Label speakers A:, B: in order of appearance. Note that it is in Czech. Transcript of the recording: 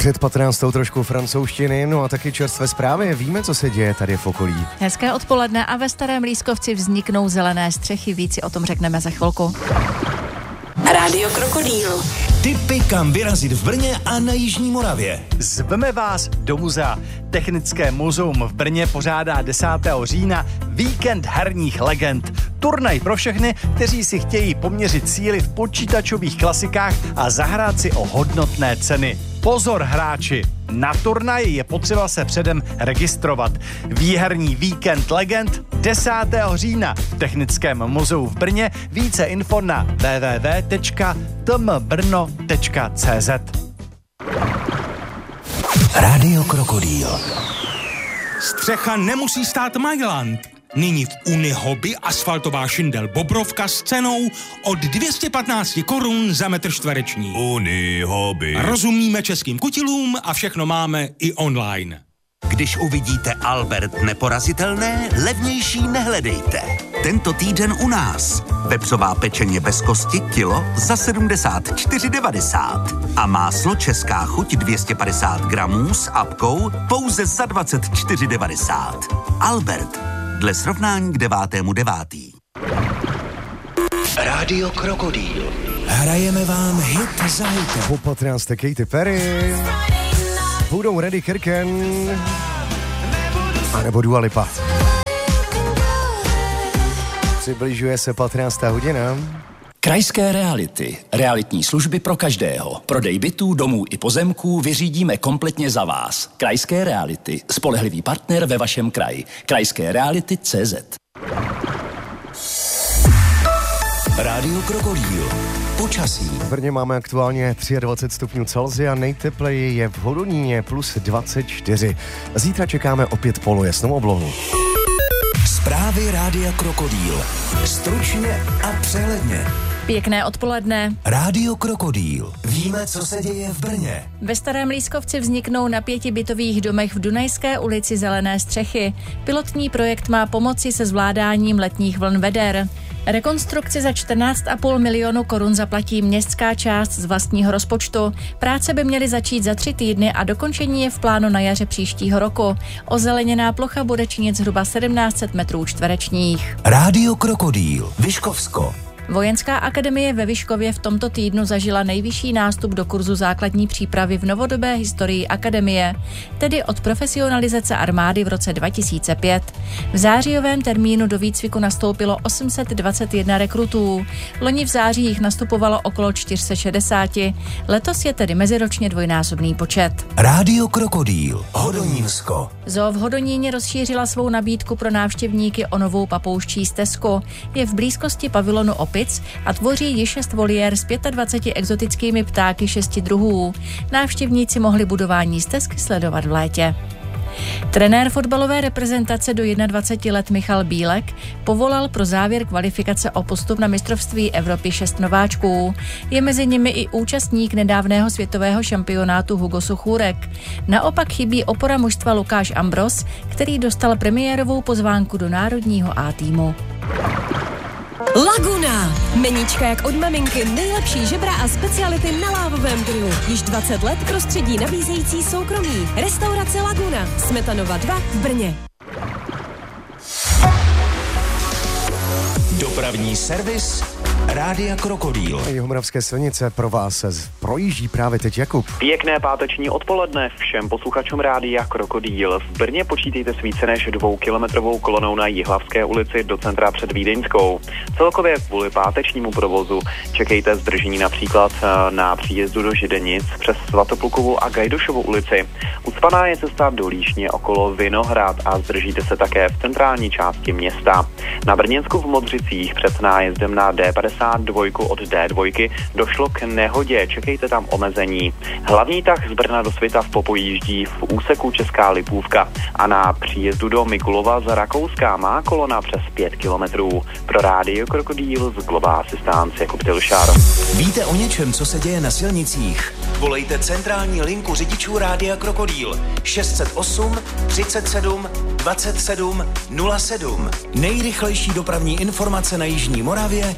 A: Před 15. trošku francouzštiny, no a taky čerstvé zprávy. Víme, co se děje tady v okolí.
B: Hezké odpoledne a ve Starém Lískovci vzniknou zelené střechy. Víc si o tom řekneme za chvilku.
C: Rádio Krokodýl.
D: Tipy, kam vyrazit v Brně a na Jižní Moravě.
E: Zveme vás do muzea. Technické muzeum v Brně pořádá 10. října víkend herních legend. Turnaj pro všechny, kteří si chtějí poměřit síly v počítačových klasikách a zahrát si o hodnotné ceny. Pozor hráči, na turnaji je potřeba se předem registrovat. Výherní víkend legend 10. října v Technickém muzeu v Brně. Více info na www.tmbrno.cz.
D: Rádio Krokodýl.
F: Střecha nemusí stát Mailand. Nyní v Unihobby asfaltová šindel Bobrovka s cenou od 215 korun za metr čtvereční.
D: Unihobby.
F: Rozumíme českým kutilům a všechno máme i online.
G: Když uvidíte Albert neporazitelné, levnější nehledejte. Tento týden u nás. Vepřová pečeně bez kosti kilo za 74,90. A máslo Česká chuť 250 gramů s apkou pouze za 24,90. Albert. Dle srovnání k 9.9.
D: Rádio Krokodýl. Hrajeme vám hit za hitem.
A: Po 15. Katy Perry. Budou Ready Kirken a nebo Dua Lipa. Přibližuje se 15. hodina.
D: Krajské reality. Realitní služby pro každého. Prodej bytů, domů i pozemků vyřídíme kompletně za vás. Krajské reality. Spolehlivý partner ve vašem kraji. krajskéreality.cz. Rádio Krokodýl. Počasí.
A: V Brně máme aktuálně 23 stupňů Celsia, nejtepleji je v Hodoníně plus 24. Zítra čekáme opět polojasnou oblohu.
D: Zprávy Rádia Krokodýl. Stručně a přehledně.
B: Pěkné odpoledne.
D: Rádio Krokodýl. Víme, co se děje v Brně.
B: Ve Starém Lískovci vzniknou na 5 bytových domech v Dunajské ulici zelené střechy. Pilotní projekt má pomoci se zvládáním letních vln veder. Rekonstrukci za 14,5 milionu korun zaplatí městská část z vlastního rozpočtu. Práce by měly začít za 3 týdny a dokončení je v plánu na jaře příštího roku. Ozeleněná plocha bude činit zhruba 1700 metrů čtverečních.
D: Rádio Krokodýl. Vyškovsko.
B: Vojenská akademie ve Vyškově v tomto týdnu zažila nejvyšší nástup do kurzu základní přípravy v novodobé historii akademie, tedy od profesionalizace armády v roce 2005. V zářijovém termínu do výcviku nastoupilo 821 rekrutů. Loni v září jich nastupovalo okolo 460. Letos je tedy meziročně dvojnásobný počet.
D: Rádio Krokodýl. Hodonínsko.
B: Zoo v Hodoníně rozšířila svou nabídku pro návštěvníky o novou papouščí stezku. Je v blízkosti pavilonu opic a tvoří ji 6 voliér s 25 exotickými ptáky 6 druhů. Návštěvníci mohli budování stezky sledovat v létě. Trenér fotbalové reprezentace do 21 let Michal Bílek povolal pro závěr kvalifikace o postup na mistrovství Evropy 6 nováčků. Je mezi nimi i účastník nedávného světového šampionátu Hugo Suchůrek. Naopak chybí opora mužstva Lukáš Ambros, který dostal premiérovou pozvánku do národního A týmu.
C: Laguna. Meníčka jak od maminky, nejlepší žebra a speciality na lávovém grilu. Již 20 let prostředí nabízející soukromí. Restaurace Laguna. Smetanova 2 v Brně.
D: Dopravní servis Rádia Krokodýl.
A: Jihomoravské silnice pro vás projíždí právě teď Jakub.
H: Pěkné páteční odpoledne všem posluchačům Rádia Krokodýl. V Brně počítejte s více než 2kilometrovou kolonou na Jihlavské ulici do centra před Vídeňskou. Celkově kvůli pátečnímu provozu čekejte zdržení například na příjezdu do Židenic přes Svatoplukovou a Gajdošovu ulici. Ucpaná je cesta do Líšně okolo Vinohrad a zdržíte se také v centrální části města. Na Brněnsku v Modřicích před nájezdem na D52 od D2 došlo k nehodě, čekejte tam omezení. Hlavní tah z Brna do Svita v popojíždí v úseku Česká Lipůvka a na příjezdu do Mikulova z Rakouska má kolona přes 5 kilometrů. Pro Rádio Krokodýl z Global Assistance Jakub Tilšár.
D: Víte o něčem, co se děje na silnicích? Volejte centrální linku řidičů Rádia Krokodýl 608 37 27 07. Nejrychlejší dopravní informace na Jižní Moravě